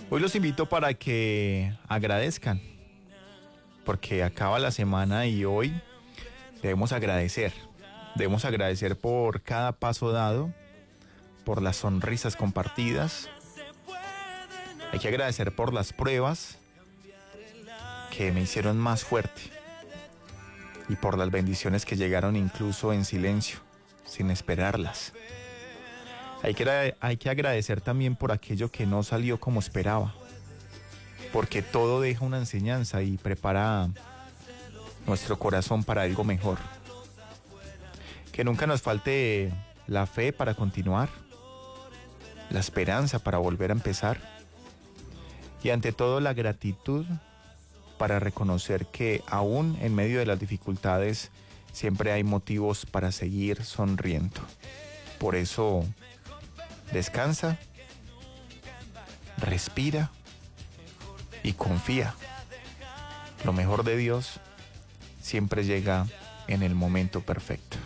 Hoy los invito para que agradezcan, porque acaba la semana y hoy debemos agradecer. Debemos agradecer por cada paso dado, por las sonrisas compartidas. Hay que agradecer por las pruebas que me hicieron más fuerte y por las bendiciones que llegaron incluso en silencio, sin esperarlas. Hay que agradecer también por aquello que no salió como esperaba, porque todo deja una enseñanza y prepara nuestro corazón para algo mejor. Que nunca nos falte la fe para continuar, la esperanza para volver a empezar y ante todo la gratitud para reconocer que aún en medio de las dificultades siempre hay motivos para seguir sonriendo. Por eso, descansa, respira y confía. Lo mejor de Dios siempre llega en el momento perfecto.